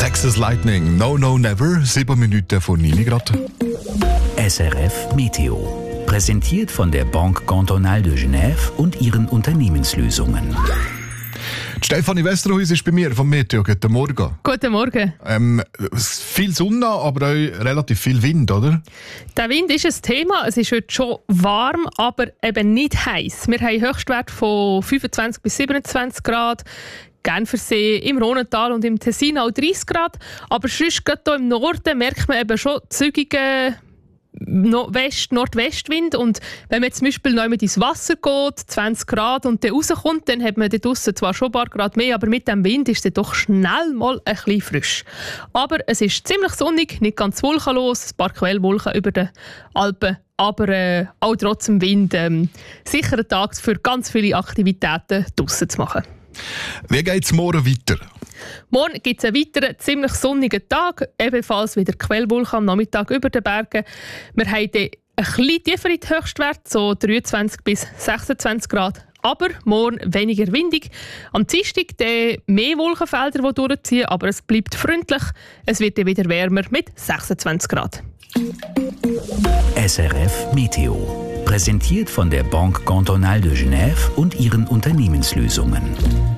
Texas Lightning, No No Never, 7 Minuten vor 9 Grad. SRF Meteo. Präsentiert von der Banque Cantonale de Genève und ihren Unternehmenslösungen. Stefanie Westerhuis ist bei mir vom Meteo. Guten Morgen. Guten Morgen. Viel Sonne, aber auch relativ viel Wind, oder? Der Wind ist ein Thema. Es ist heute schon warm, aber eben nicht heiß. Wir haben einen Höchstwert von 25 bis 27 Grad. Genfersee, im Rhonental und im Tessin auch 30 Grad. Aber sonst gerade hier im Norden merkt man eben schon zügige Nordwestwind. Und wenn man zum Beispiel neu mit ins Wasser geht, 20 Grad und dann rauskommt, dann hat man dort draussen zwar schon ein paar Grad mehr, aber mit dem Wind ist es doch schnell mal ein bisschen frisch. Aber es ist ziemlich sonnig, nicht ganz wolkenlos, ein paar Quellwolken über den Alpen, aber auch trotzdem Wind. Sicher ein Tag für ganz viele Aktivitäten draussen zu machen. Wie geht es morgen weiter? Morgen gibt es einen weiteren, ziemlich sonnigen Tag. Ebenfalls wieder Quellwolken am Nachmittag über den Bergen. Wir haben dann ein bisschen tieferen Höchstwert, so 23 bis 26 Grad. Aber morgen weniger windig. Am Dienstag mehr Wolkenfelder, die durchziehen, aber es bleibt freundlich. Es wird dann wieder wärmer mit 26 Grad. SRF Meteo. Präsentiert von der Banque Cantonale de Genève und ihren Unternehmenslösungen.